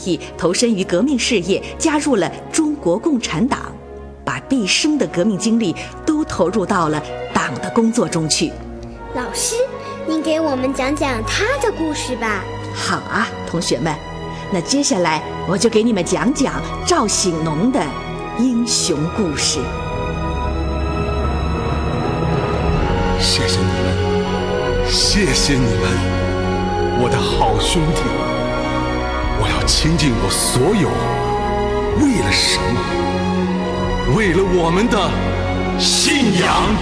意投身于革命事业，加入了中国共产党，把毕生的革命精力都投入到了党的工作中去。 老师，您给我们讲讲他的故事吧。 好啊，同学们，那接下来我就给你们讲讲赵醒农的英雄故事。 谢谢你们，谢谢你们，我的好兄弟！我要倾尽我所有，为了什么？为了我们的信仰。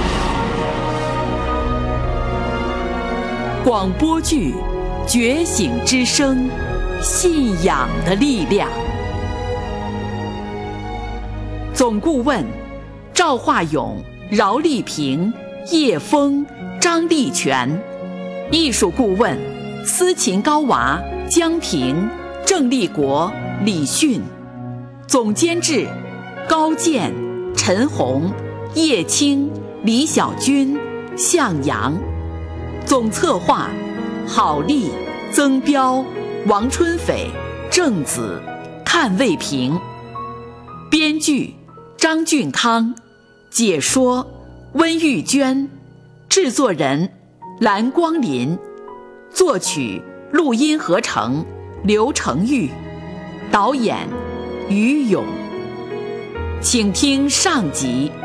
广播剧《觉醒之声》，信仰的力量。总顾问：赵化勇、饶丽萍、叶枫、张立全；艺术顾问：司琴高娃、江平、郑立国、李迅；总监制：高健、陈红、叶青、李小军、向阳；总策划：郝丽、曾彪、王春斐、郑子、阚卫平；编剧：张俊康；解说：温玉娟；制作人：蓝光林；作曲、录音合成：刘成玉；导演：于勇。请听上集。